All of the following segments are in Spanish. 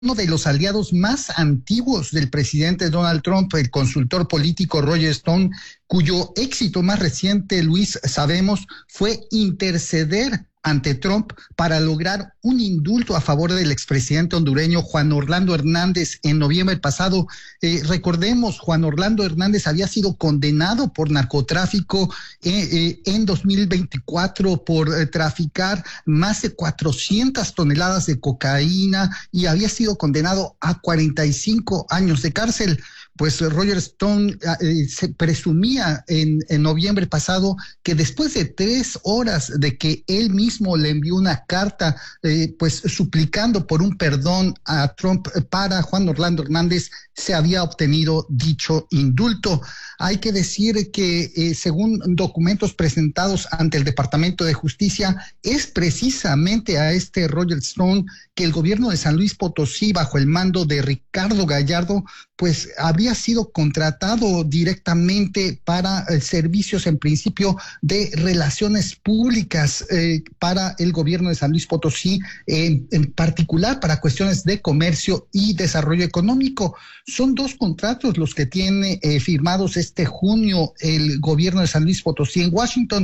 uno de los aliados más antiguos del presidente Donald Trump, el consultor político Roger Stone, cuyo éxito más reciente, Luis, sabemos, fue interceder ante Trump para lograr un indulto a favor del expresidente hondureño Juan Orlando Hernández en noviembre pasado. Recordemos, Juan Orlando Hernández había sido condenado por narcotráfico en 2024 por traficar más de 400 toneladas de cocaína y había sido condenado a 45 años de cárcel. Pues Roger Stone se presumía en noviembre pasado que después de 3 horas de que él mismo le envió una carta pues suplicando por un perdón a Trump para Juan Orlando Hernández, se había obtenido dicho indulto. Hay que decir que según documentos presentados ante el Departamento de Justicia, es precisamente a este Roger Stone que el gobierno de San Luis Potosí, bajo el mando de Ricardo Gallardo, pues habría sido contratado directamente para servicios en principio de relaciones públicas para el gobierno de San Luis Potosí, en particular para cuestiones de comercio y desarrollo económico. Son 2 contratos los que tiene firmados este junio el gobierno de San Luis Potosí en Washington.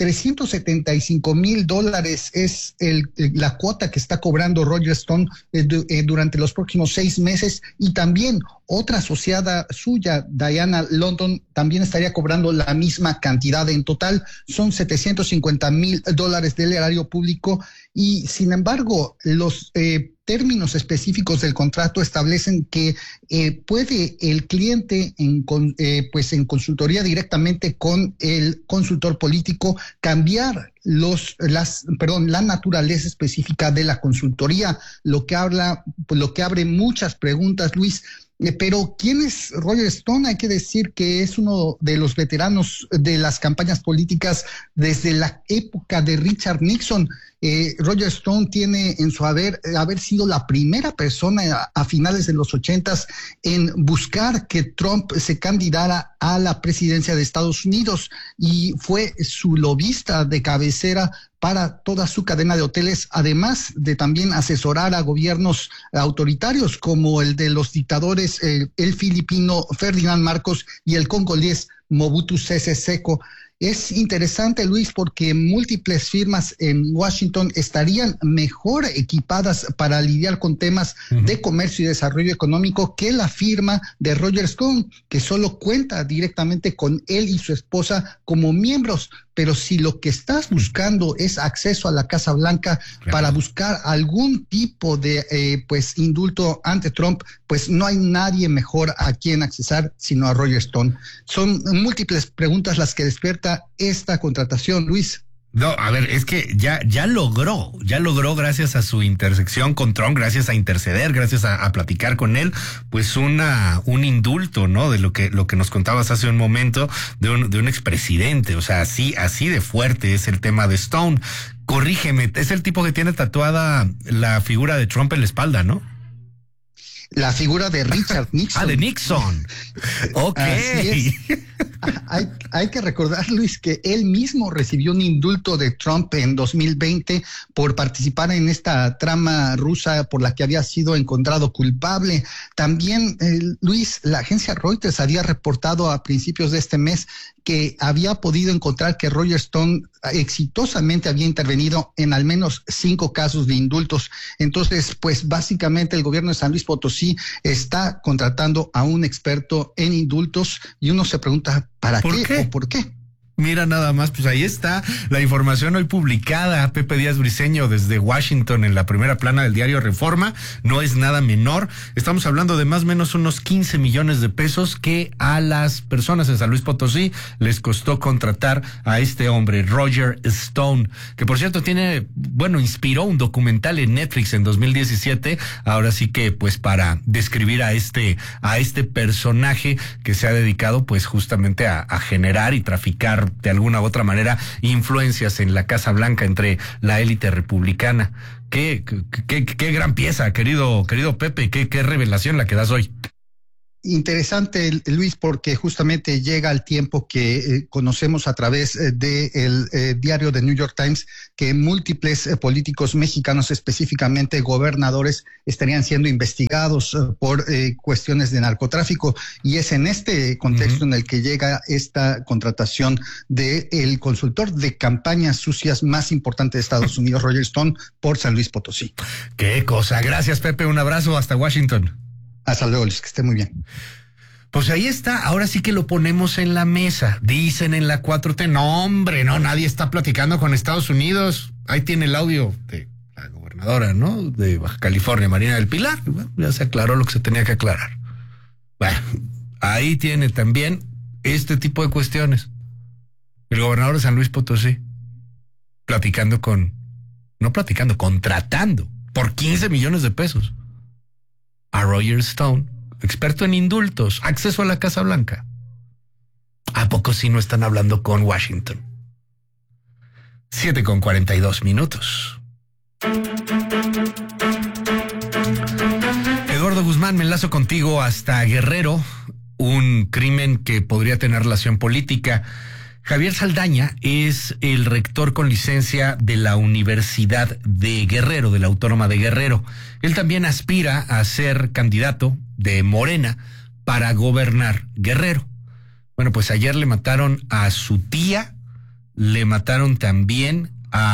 $375,000 es la cuota que está cobrando Roger Stone durante los próximos 6 meses, y también otra asociada suya, Diana London, también estaría cobrando la misma cantidad. En total son $750,000 del erario público, y sin embargo los términos específicos del contrato establecen que puede el cliente en consultoría directamente con el consultor político cambiar la naturaleza específica de la consultoría, lo que abre muchas preguntas, Luis. Pero ¿quién es Roger Stone? Hay que decir que es uno de los veteranos de las campañas políticas desde la época de Richard Nixon. Roger Stone tiene en su haber sido la primera persona a finales de los 80s en buscar que Trump se candidara a la presidencia de Estados Unidos, y fue su lobista de cabecera para toda su cadena de hoteles, además de también asesorar a gobiernos autoritarios como el de los dictadores, el filipino Ferdinand Marcos y el congolés Mobutu Sese Seko. Es interesante, Luis, porque múltiples firmas en Washington estarían mejor equipadas para lidiar con temas de comercio y desarrollo económico que la firma de Roger Stone, que solo cuenta directamente con él y su esposa como miembros. Pero si lo que estás buscando es acceso a la Casa Blanca, claro, para buscar algún tipo de indulto ante Trump, pues no hay nadie mejor a quien accesar sino a Roger Stone. Son múltiples preguntas las que despierta esta contratación, Luis. No, a ver, es que ya logró gracias a su intersección con Trump, gracias a interceder, gracias a platicar con él, pues un indulto, ¿no? De lo que nos contabas hace un momento de un expresidente. O sea, así de fuerte es el tema de Stone. Corrígeme, es el tipo que tiene tatuada la figura de Trump en la espalda, ¿no? La figura de Richard Nixon. De Nixon. Ok. Hay que recordar, Luis, que él mismo recibió un indulto de Trump en 2020 por participar en esta trama rusa por la que había sido encontrado culpable. También, Luis, la agencia Reuters había reportado a principios de este mes que había podido encontrar que Roger Stone exitosamente había intervenido en al menos 5 casos de indultos. Entonces, pues básicamente el gobierno de San Luis Potosí está contratando a un experto en indultos, y uno se pregunta ¿para qué o por qué? Mira nada más, pues ahí está la información hoy publicada. Pepe Díaz Briceño desde Washington en la primera plana del diario Reforma. No es nada menor. Estamos hablando de más o menos unos 15 millones de pesos que a las personas en San Luis Potosí les costó contratar a este hombre, Roger Stone, que por cierto inspiró un documental en Netflix en 2017. Ahora sí que pues para describir a este personaje que se ha dedicado pues justamente a generar y traficar de alguna u otra manera influencias en la Casa Blanca entre la élite republicana. Qué gran pieza, querido Pepe, qué revelación la que das hoy. Interesante, Luis, porque justamente llega el tiempo que conocemos a través del diario The New York Times que múltiples políticos mexicanos, específicamente gobernadores, estarían siendo investigados por cuestiones de narcotráfico, y es en este contexto en el que llega esta contratación del consultor de campañas sucias más importante de Estados Unidos, Roger Stone, por San Luis Potosí. Qué cosa. Gracias, Pepe. Un abrazo hasta Washington. Hasta luego, Luis, que esté muy bien. Pues ahí está, ahora sí que lo ponemos en la mesa. Dicen en la 4T, no hombre, no, nadie está platicando con Estados Unidos. Ahí tiene el audio de la gobernadora, ¿no? De Baja California, Marina del Pilar. Bueno, ya se aclaró lo que se tenía que aclarar. Bueno, ahí tiene también este tipo de cuestiones. El gobernador de San Luis Potosí, contratando por 15 millones de pesos a Roger Stone, experto en indultos, acceso a la Casa Blanca. ¿A poco sí no están hablando con Washington? 7:42. Eduardo Guzmán, me enlazo contigo hasta Guerrero, un crimen que podría tener relación política. Javier Saldaña es el rector con licencia de la Universidad de Guerrero, de la Autónoma de Guerrero. Él también aspira a ser candidato de Morena para gobernar Guerrero. Bueno, pues ayer le mataron a su tía, le mataron también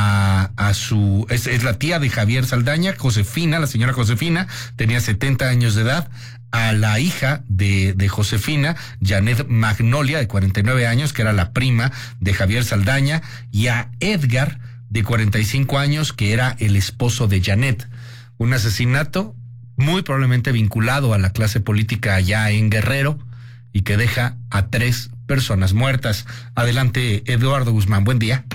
es la tía de Javier Saldaña, Josefina, la señora Josefina, tenía 70 años de edad, a la hija de Josefina, Janet Magnolia, de 49 años, que era la prima de Javier Saldaña, y a Edgar, de 45 años, que era el esposo de Janet. Un asesinato muy probablemente vinculado a la clase política allá en Guerrero y que deja a 3 personas muertas. Adelante, Eduardo Guzmán, buen día.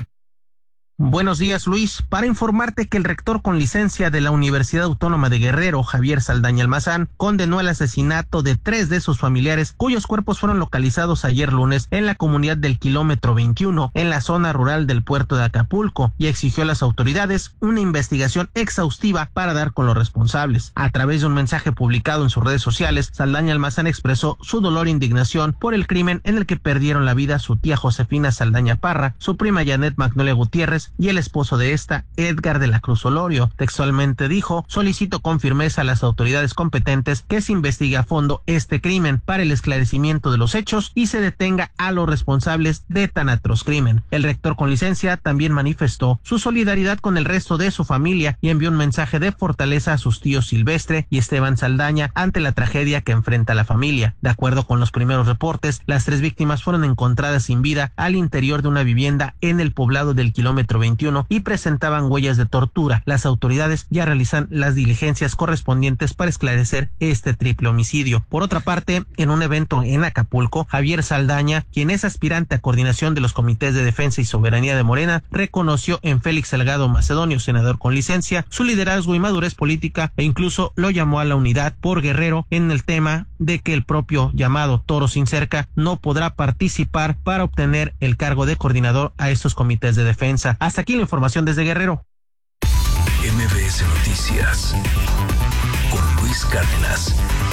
Buenos días, Luis. Para informarte que el rector con licencia de la Universidad Autónoma de Guerrero, Javier Saldaña Almazán, condenó el asesinato de 3 de sus familiares, cuyos cuerpos fueron localizados ayer lunes en la comunidad del kilómetro 21, en la zona rural del puerto de Acapulco, y exigió a las autoridades una investigación exhaustiva para dar con los responsables. A través de un mensaje publicado en sus redes sociales, Saldaña Almazán expresó su dolor e indignación por el crimen en el que perdieron la vida su tía Josefina Saldaña Parra, su prima Janet Magnolia Gutiérrez y el esposo de esta, Edgar de la Cruz Olorio. Textualmente dijo: solicito con firmeza a las autoridades competentes que se investigue a fondo este crimen para el esclarecimiento de los hechos y se detenga a los responsables de tan atroz crimen. El rector con licencia también manifestó su solidaridad con el resto de su familia y envió un mensaje de fortaleza a sus tíos Silvestre y Esteban Saldaña ante la tragedia que enfrenta la familia. De acuerdo con los primeros reportes, las 3 víctimas fueron encontradas sin vida al interior de una vivienda en el poblado del kilómetro 21 y presentaban huellas de tortura. Las autoridades ya realizan las diligencias correspondientes para esclarecer este triple homicidio. Por otra parte, en un evento en Acapulco, Javier Saldaña, quien es aspirante a coordinación de los comités de defensa y soberanía de Morena, reconoció en Félix Salgado Macedonio, senador con licencia, su liderazgo y madurez política e incluso lo llamó a la unidad por Guerrero en el tema de que el propio llamado Toro sin Cerca no podrá participar para obtener el cargo de coordinador a estos comités de defensa. Hasta aquí la información desde Guerrero. MBS Noticias con Luis Cárdenas.